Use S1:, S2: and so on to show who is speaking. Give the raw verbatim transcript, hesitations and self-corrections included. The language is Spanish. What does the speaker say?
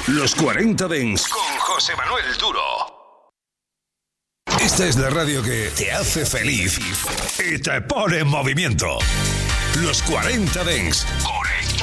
S1: Los cuarenta Dents con José Manuel Duro. Esta es la radio que te hace feliz y te pone en movimiento. Los cuarenta Dents.